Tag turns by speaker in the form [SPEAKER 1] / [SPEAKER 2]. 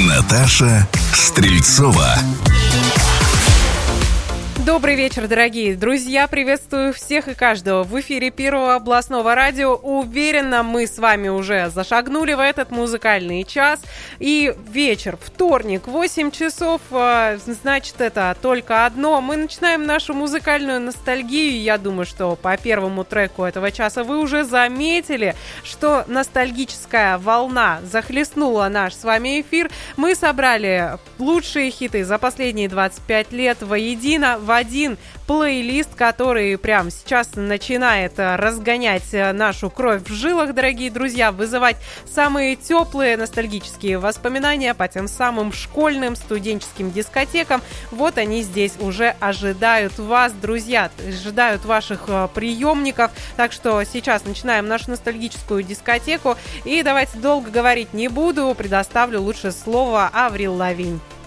[SPEAKER 1] Наташа Стрельцова.
[SPEAKER 2] Добрый вечер, дорогие друзья. Приветствую всех и каждого в эфире Первого областного радио. Уверена, мы с вами уже зашагнули в этот музыкальный час. И вечер, вторник, 8 часов, значит, это только одно. Мы начинаем нашу музыкальную ностальгию. Я думаю, что по первому треку этого часа вы уже заметили, что ностальгическая волна захлестнула наш с вами эфир. Мы собрали лучшие хиты за последние 25 лет воедино, в один плейлист, который прямо сейчас начинает разгонять нашу кровь в жилах, дорогие друзья, вызывать самые теплые ностальгические воспоминания по тем самым школьным, студенческим дискотекам. Вот они здесь уже ожидают вас, друзья, ожидают ваших приемников. Так что сейчас начинаем нашу ностальгическую дискотеку. И давайте долго говорить не буду, предоставлю лучше слово Аврил Лавинь.